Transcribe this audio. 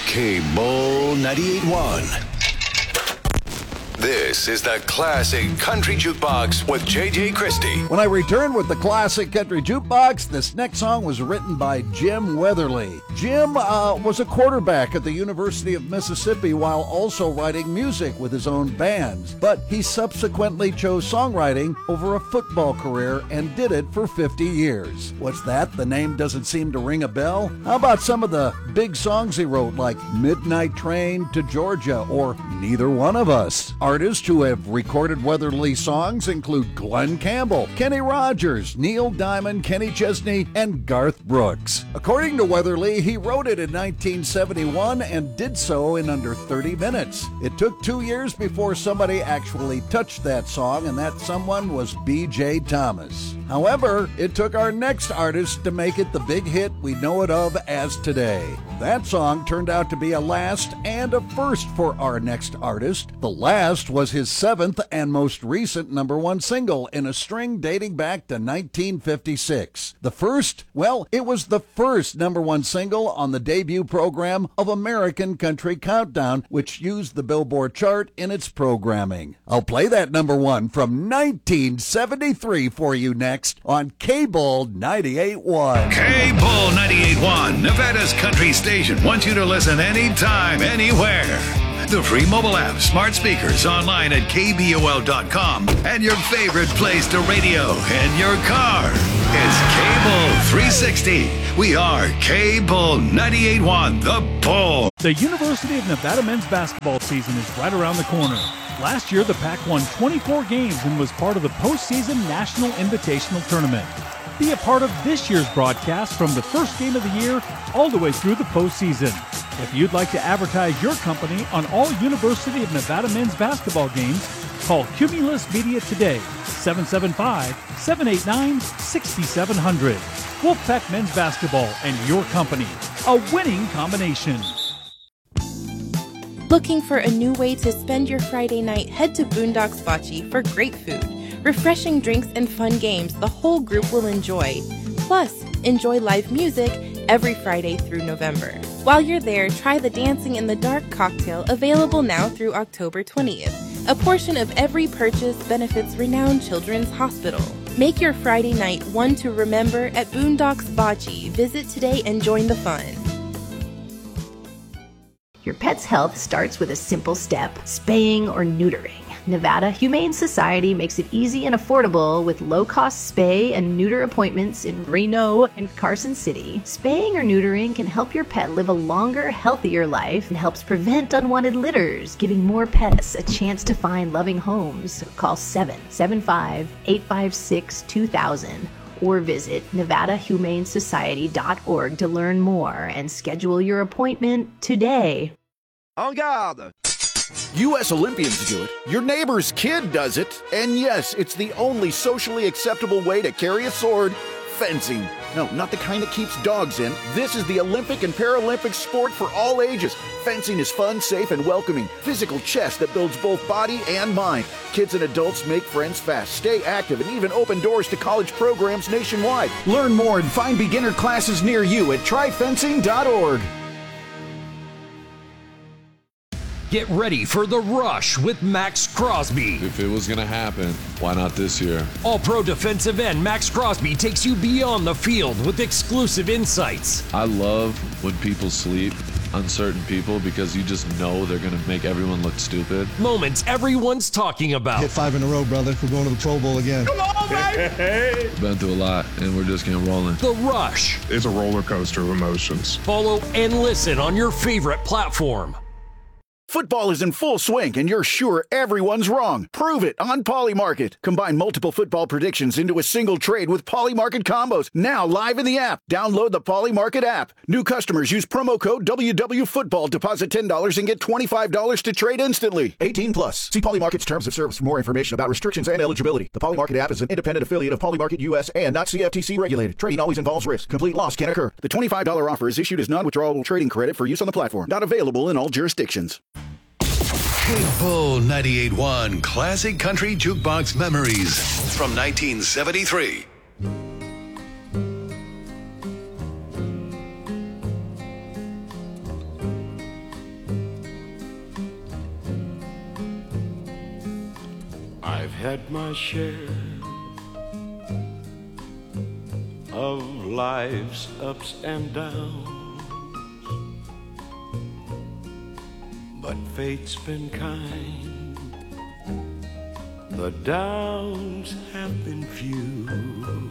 K-Bull 98.1. This is the Classic Country Jukebox with J.J. Christie. When I return with the Classic Country Jukebox, this next song was written by Jim Weatherly. Jim was a quarterback at the University of Mississippi while also writing music with his own bands. But he subsequently chose songwriting over a football career and did it for 50 years. What's that? The name doesn't seem to ring a bell? How about some of the big songs he wrote, like Midnight Train to Georgia or Neither One of Us? Artists who have recorded Weatherly songs include Glenn Campbell, Kenny Rogers, Neil Diamond, Kenny Chesney, and Garth Brooks. According to Weatherly, he wrote it in 1971 and did so in under 30 minutes. It took 2 years before somebody actually touched that song, and that someone was B.J. Thomas. However, it took our next artist to make it the big hit we know it of as today. That song turned out to be a last and a first for our next artist. The last was his seventh and most recent number one single in a string dating back to 1956. The first, well, it was the first number one single on the debut program of American Country Countdown, which used the Billboard chart in its programming. I'll play that number one from 1973 for you next on K-Bull 98.1. K-Bull 98.1, Nevada's country station, wants you to listen anytime, anywhere. The free mobile app, smart speakers, online at KBOL.com, and your favorite place to radio in your car. It's K-Bull 360. We are K-Bull 98.1, the Bull. The University of Nevada men's basketball season is right around the corner. Last year, the Pac won 24 games and was part of the postseason National Invitational Tournament. Be a part of this year's broadcast from the first game of the year all the way through the postseason. If you'd like to advertise your company on all University of Nevada men's basketball games, call Cumulus Media today, 775-789-6700. Wolfpack Men's Basketball and your company, a winning combination. Looking for a new way to spend your Friday night? Head to Boondocks Bocce for great food, refreshing drinks, and fun games the whole group will enjoy. Plus, enjoy live music every Friday through November. While you're there, try the Dancing in the Dark cocktail, available now through October 20th. A portion of every purchase benefits Renowned Children's Hospital. Make your Friday night one to remember at Boondocks Bocce. Visit today and join the fun. Your pet's health starts with a simple step: spaying or neutering. Nevada Humane Society makes it easy and affordable with low-cost spay and neuter appointments in Reno and Carson City. Spaying or neutering can help your pet live a longer, healthier life and helps prevent unwanted litters, giving more pets a chance to find loving homes. Call 775-856-2000 or visit nevadahumanesociety.org to learn more and schedule your appointment today. En garde! U.S. Olympians do it, your neighbor's kid does it, and yes, it's the only socially acceptable way to carry a sword: fencing. No, not the kind that keeps dogs in. This is the Olympic and Paralympic sport for all ages. Fencing is fun, safe, and welcoming. Physical chess that builds both body and mind. Kids and adults make friends fast, stay active, and even open doors to college programs nationwide. Learn more and find beginner classes near you at tryfencing.org. Get ready for The Rush with Max Crosby. If it was going to happen, why not this year? All-pro defensive end Max Crosby takes you beyond the field with exclusive insights. I love when people sleep on certain people because you just know they're going to make everyone look stupid. Moments everyone's talking about. Hit 5 in a row, brother. We're going to the Pro Bowl again. Come on, baby! Been through a lot, and we're just getting rolling. The Rush. It's a roller coaster of emotions. Follow and listen on your favorite platform. Football is in full swing, and you're sure everyone's wrong. Prove it on Polymarket. Combine multiple football predictions into a single trade with Polymarket combos. Now live in the app. Download the Polymarket app. New customers use promo code WWFootball. Deposit $10 and get $25 to trade instantly. 18 plus. See Polymarket's terms of service for more information about restrictions and eligibility. The Polymarket app is an independent affiliate of Polymarket US and not CFTC regulated. Trading always involves risk. Complete loss can occur. The $25 offer is issued as non-withdrawable trading credit for use on the platform. Not available in all jurisdictions. K-Bull 98.1 Classic Country Jukebox Memories from 1973. I've had my share of life's ups and downs, but fate's been kind. The downs have been few.